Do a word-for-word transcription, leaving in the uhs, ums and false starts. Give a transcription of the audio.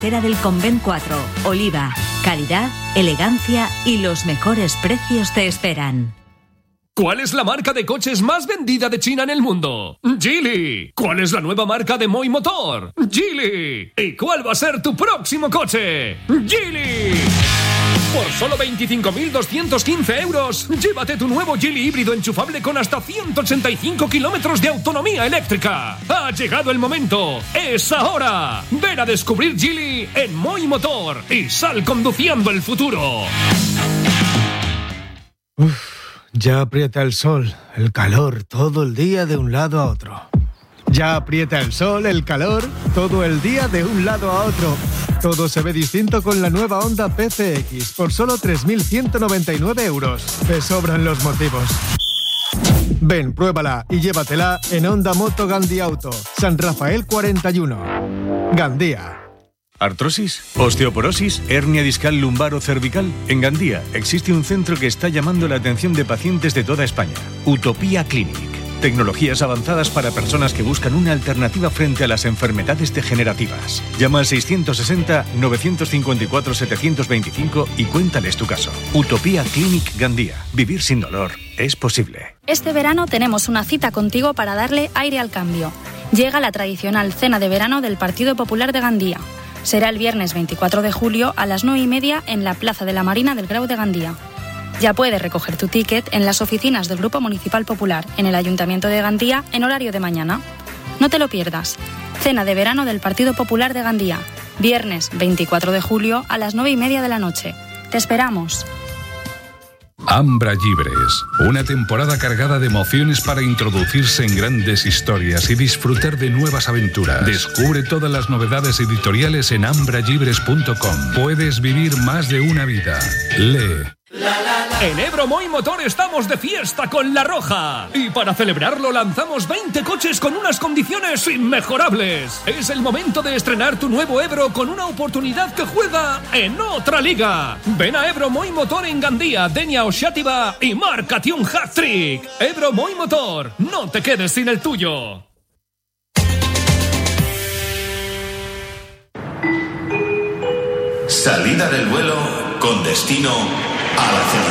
Carretera del Convent cuatro, Oliva. Calidad, elegancia y los mejores precios te esperan. ¿Cuál es la marca de coches más vendida de China en el mundo? Geely. ¿Cuál es la nueva marca de Moi Motor? Geely. ¿Y cuál va a ser tu próximo coche? Geely. Por solo veinticinco mil doscientos quince euros, llévate tu nuevo Geely híbrido enchufable con hasta ciento ochenta y cinco kilómetros de autonomía eléctrica. Ha llegado el momento. ¡Es ahora! Ven a descubrir Geely en Moi Motor y sal conduciendo el futuro. Uf. Ya aprieta el sol, el calor, todo el día de un lado a otro. Ya aprieta el sol, el calor, todo el día de un lado a otro. Todo se ve distinto con la nueva Honda P C X por solo tres mil ciento noventa y nueve euros. Te sobran los motivos. Ven, pruébala y llévatela en Honda Moto Gandía Auto, San Rafael cuarenta y uno. Gandía. ¿Artrosis? ¿Osteoporosis? ¿Hernia discal lumbar o cervical? En Gandía existe un centro que está llamando la atención de pacientes de toda España. Utopía Clinic. Tecnologías avanzadas para personas que buscan una alternativa frente a las enfermedades degenerativas. Llama al seiscientos sesenta, novecientos cincuenta y cuatro, setecientos veinticinco y cuéntales tu caso. Utopía Clinic Gandía. Vivir sin dolor es posible. Este verano tenemos una cita contigo para darle aire al cambio. Llega la tradicional cena de verano del Partido Popular de Gandía. Será el viernes veinticuatro de julio a las nueve y media en la Plaza de la Marina del Grau de Gandía. Ya puedes recoger tu ticket en las oficinas del Grupo Municipal Popular en el Ayuntamiento de Gandía en horario de mañana. No te lo pierdas. Cena de verano del Partido Popular de Gandía. Viernes veinticuatro de julio a las nueve y media de la noche. Te esperamos. Ambra Llibres, una temporada cargada de emociones para introducirse en grandes historias y disfrutar de nuevas aventuras. Descubre todas las novedades editoriales en ambra llibres punto com. Puedes vivir más de una vida. Lee. En Ebro Moi Motor estamos de fiesta con La Roja. Y para celebrarlo lanzamos veinte coches con unas condiciones inmejorables. Es el momento de estrenar tu nuevo Ebro con una oportunidad que juega en otra liga. Ven a Ebro Moi Motor en Gandía, Denia o Xàtiva y márcate un hat-trick. Ebro Moi Motor, no te quedes sin el tuyo. Salida del vuelo con destino a la ciudad.